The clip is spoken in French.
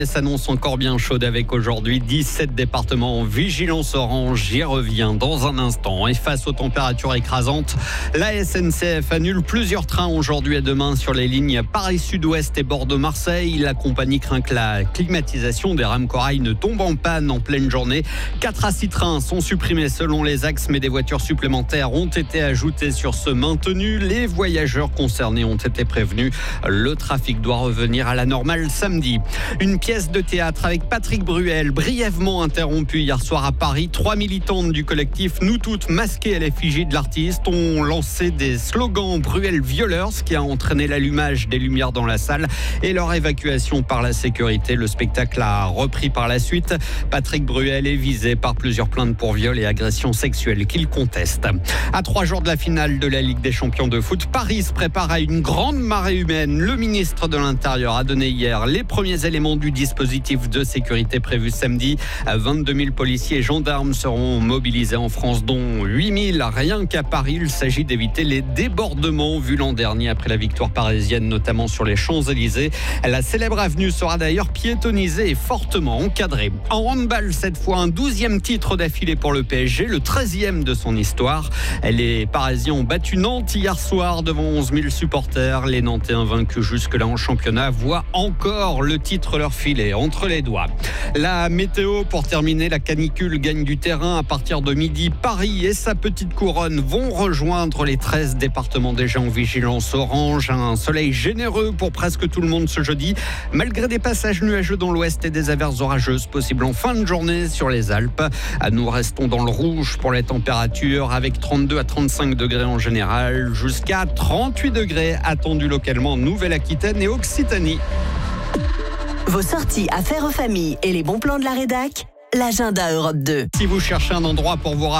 S'annonce encore bien chaude avec aujourd'hui 17 départements en vigilance orange. J'y reviens dans un instant. Et face aux températures écrasantes, la SNCF annule plusieurs trains aujourd'hui et demain sur les lignes Paris-Sud-Ouest et Bordeaux-Marseille. La compagnie craint que la climatisation des rames corail ne tombe en panne en pleine journée. 4 à 6 trains sont supprimés selon les axes, mais des voitures supplémentaires ont été ajoutées sur ceux maintenus. Les voyageurs concernés ont été prévenus. Le trafic doit revenir à la normale samedi. Une pièce de théâtre avec Patrick Bruel, brièvement interrompue hier soir à Paris. 3 militantes du collectif Nous Toutes, masquées à l'effigie de l'artiste, ont lancé des slogans Bruel violeurs, ce qui a entraîné l'allumage des lumières dans la salle et leur évacuation par la sécurité. Le spectacle a repris par la suite. Patrick Bruel est visé par plusieurs plaintes pour viol et agression sexuelle qu'il conteste. À 3 jours de la finale de la Ligue des champions de foot, Paris se prépare à une grande marée humaine. Le ministre de l'Intérieur a donné hier les premiers éléments du dispositif de sécurité prévu samedi. 22 000 policiers et gendarmes seront mobilisés en France, dont 8 000 rien qu'à Paris. Il s'agit d'éviter les débordements vus l'an dernier après la victoire parisienne, notamment sur les Champs-Élysées. La célèbre avenue sera d'ailleurs piétonnisée et fortement encadrée. En handball, cette fois, un 12e titre d'affilée pour le PSG, le 13e de son histoire. Les Parisiens ont battu Nantes hier soir devant 11 000 supporters. Les Nantais invaincus jusque-là en championnat voient encore le titre leur filer entre les doigts. La météo, pour terminer, la canicule gagne du terrain à partir de midi. Paris et sa petite couronne vont rejoindre les 13 départements déjà en vigilance orange. Un soleil généreux pour presque tout le monde ce jeudi, malgré des passages nuageux dans l'ouest et des averses orageuses possibles en fin de journée sur les Alpes. Nous restons dans le rouge pour les températures, avec 32 à 35 degrés en général, jusqu'à 38 degrés attendus localement en Nouvelle-Aquitaine et Occitanie. Vos sorties affaires aux familles et les bons plans de la rédac, l'agenda Europe 2. Si vous cherchez un endroit pour vous